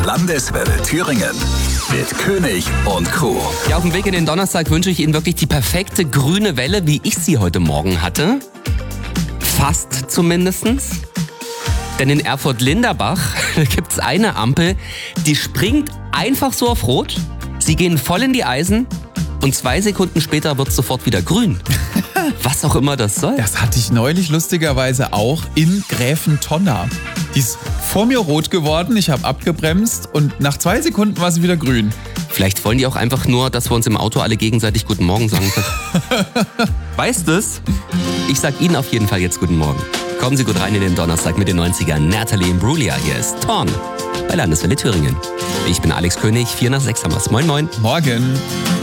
Landeswelle Thüringen mit König und Crew. Ja, auf dem Weg in den Donnerstag wünsche ich Ihnen wirklich die perfekte grüne Welle, wie ich sie heute Morgen hatte. Fast zumindestens. Denn in Erfurt-Linderbach gibt es eine Ampel, die springt einfach so auf Rot. Sie gehen voll in die Eisen und 2 Sekunden später wird es sofort wieder grün. Was auch immer das soll. Das hatte ich neulich lustigerweise auch in Gräfentonna. Die ist vor mir rot geworden, ich habe abgebremst und nach 2 Sekunden war sie wieder grün. Vielleicht wollen die auch einfach nur, dass wir uns im Auto alle gegenseitig Guten Morgen sagen können. Weißt du's? Ich sag Ihnen auf jeden Fall jetzt Guten Morgen. Kommen Sie gut rein in den Donnerstag mit den 90ern. Natalie Imbruglia, hier ist Torn bei Landeswelle Thüringen. Ich bin Alex König, 4 nach 6 haben wir's. Moin, moin. Morgen.